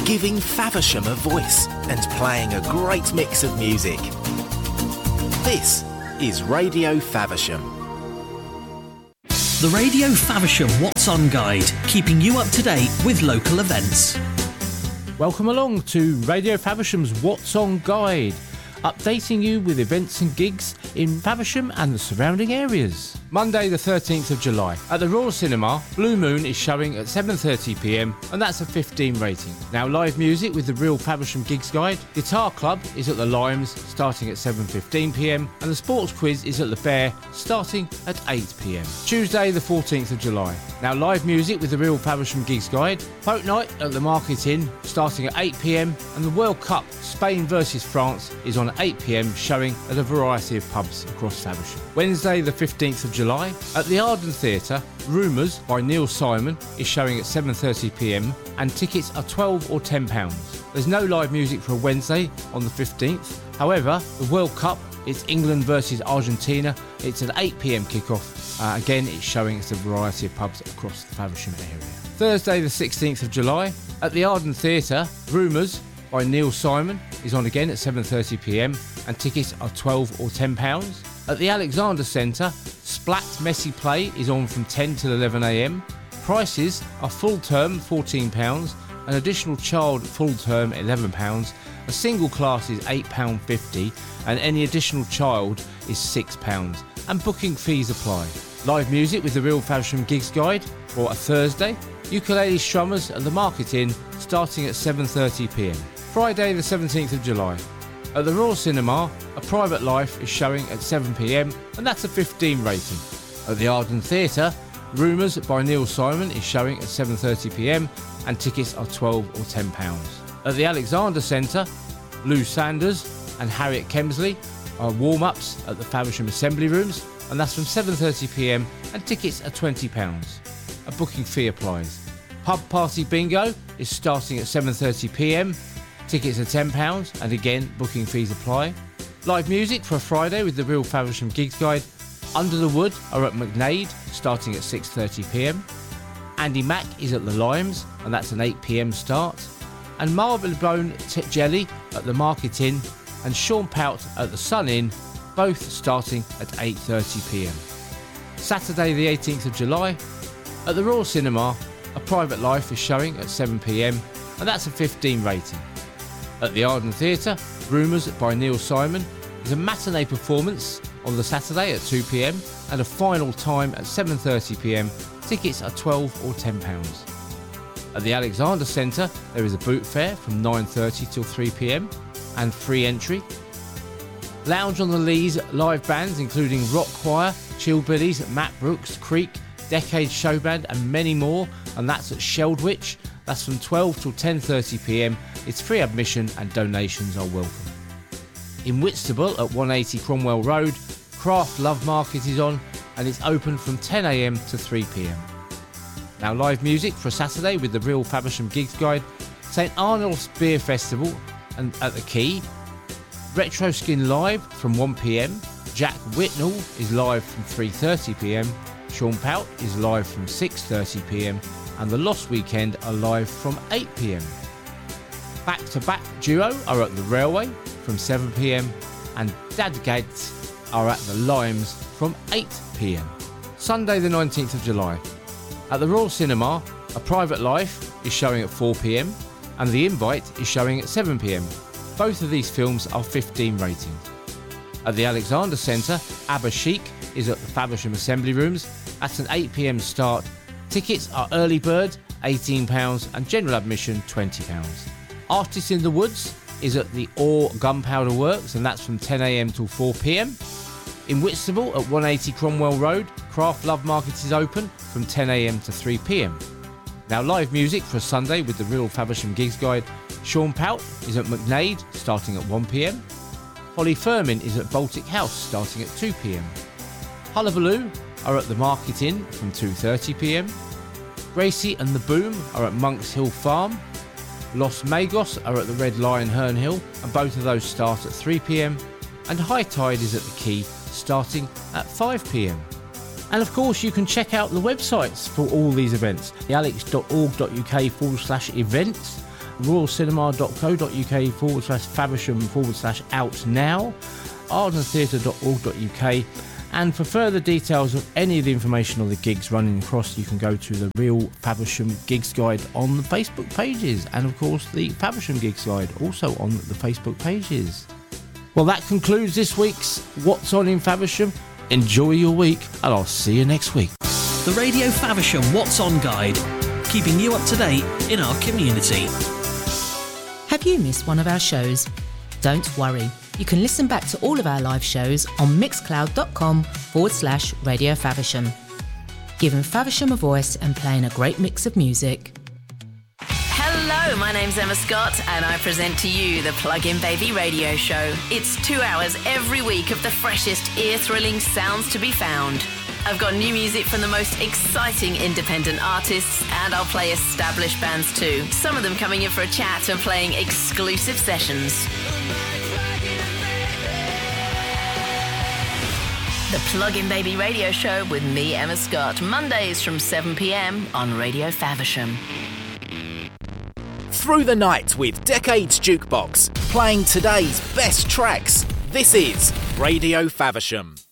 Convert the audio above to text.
giving Faversham a voice and playing a great mix of music. This is Radio Faversham. The Radio Faversham What's On Guide, keeping you up to date with local events. Welcome along to Radio Faversham's What's On Guide, updating you with events and gigs in Faversham and the surrounding areas. Monday the 13th of July. At the Royal Cinema, Blue Moon is showing at 7:30pm and that's a 15 rating. Now live music with the Real Faversham Gigs Guide. Guitar Club is at the Limes starting at 7:15pm and the Sports Quiz is at the Bear starting at 8pm. Tuesday the 14th of July. Now live music with the Real Faversham Gigs Guide. Folk Night at the Market Inn starting at 8pm and the World Cup Spain versus France is on at 8pm, showing at a variety of pubs across Faversham. Wednesday the 15th of July. At the Arden Theatre, Rumours by Neil Simon is showing at 7:30pm and tickets are £12 or £10. There's no live music for a Wednesday on the 15th. However, the World Cup, it's England versus Argentina. It's an 8pm kickoff. Again, it's showing at a variety of pubs across the Faversham area. Thursday the 16th of July. At the Arden Theatre, Rumours by Neil Simon is on again at 7:30pm and tickets are £12 or £10. At the Alexander Centre, Splat Messy Play is on from 10 till 11am. Prices are full term £14, an additional child full term £11, a single class is £8.50 and any additional child is £6 and booking fees apply. Live music with the Real Faversham Gigs Guide for a Thursday. Ukulele Strummers at the Market Inn starting at 7:30pm. Friday the 17th of July. At the Royal Cinema, A Private Life is showing at 7pm and that's a 15 rating. At the Arden Theatre, Rumours by Neil Simon is showing at 7:30pm and tickets are £12 or £10. At the Alexander Centre, Lou Sanders and Harriet Kemsley are warm-ups at the Faversham Assembly Rooms and that's from 7:30pm and tickets are £20. A booking fee applies. Pub Party Bingo is starting at 7:30pm. Tickets are £10 and again booking fees apply. Live music for a Friday with the Real Faversham Gigs Guide. Under the Wood are at McNade starting at 6:30pm. Andy Mack is at the Limes and that's an 8pm start. And Marylebone Jelly at the Market Inn and Sean Pout at the Sun Inn, both starting at 8:30pm. Saturday the 18th of July. At the Royal Cinema, A Private Life is showing at 7pm and that's a 15 rating. At the Arden Theatre, Rumours by Neil Simon is a matinee performance on the Saturday at 2pm and a final time at 7:30pm. Tickets are £12 or £10. At the Alexander Centre, there is a boot fair from 9:30 till 3pm and free entry. Lounge on the Lees live bands including Rock Choir, Chillbillies, Matt Brooks, Creek, Decade Show Band and many more, and that's at Sheldwich. That's from 12 till 10:30pm. It's free admission and donations are welcome. In Whitstable at 180 Cromwell Road, Craft Love Market is on and it's open from 10am to 3pm. Now live music for a Saturday with the Real Faversham Gigs Guide. St Arnold's Beer Festival and at the Quay. Retro Skin live from 1pm. Jack Whitnell is live from 3:30pm. Sean Pout is live from 6:30pm. And the Lost Weekend are live from 8pm. Back to Back Duo are at the Railway from 7pm and Dadgads are at the Limes from 8pm. Sunday the 19th of July. At the Royal Cinema, A Private Life is showing at 4pm and The Invite is showing at 7pm. Both of these films are 15 ratings. At the Alexander Centre, Abba Chic is at the Faversham Assembly Rooms. That's an 8pm start. Tickets are early bird, £18 and general admission £20. Artists in the Woods is at the Orr Gunpowder Works and that's from 10am till 4pm. In Whitstable at 180 Cromwell Road, Craft Love Market is open from 10am to 3pm. Now live music for a Sunday with the Real Faversham Gigs Guide. Sean Pout is at McNade starting at 1pm. Holly Firmin is at Baltic House starting at 2pm. Hullabaloo are at the Market Inn from 2:30pm. Gracie and the Boom are at Monks Hill Farm. Los Magos are at the Red Lion Herne Hill and both of those start at 3pm. And High Tide is at the Quay starting at 5pm. And of course you can check out the websites for all these events, thealex.org.uk/events. royalcinema.co.uk/Faversham/out now, ardentheatre.org.uk. And for further details of any of the information on the gigs running across, you can go to the Real Faversham Gigs Guide on the Facebook pages, and of course the Faversham Gigs Guide also on the Facebook pages. Well, that concludes this week's What's On in Faversham. Enjoy your week, and I'll see you next week. The Radio Faversham What's On Guide, keeping you up to date in our community. Have you missed one of our shows? Don't worry. You can listen back to all of our live shows on mixcloud.com/Radio Faversham. Giving Faversham a voice and playing a great mix of music. Hello, my name's Emma Scott and I present to you the Plug-in Baby radio show. It's 2 hours every week of the freshest, ear-thrilling sounds to be found. I've got new music from the most exciting independent artists, and I'll play established bands too. Some of them coming in for a chat and playing exclusive sessions. The Plug-in Baby radio show with me, Emma Scott, Mondays from 7 p.m. on Radio Faversham. Through the night with Decades Jukebox, playing today's best tracks. This is Radio Faversham.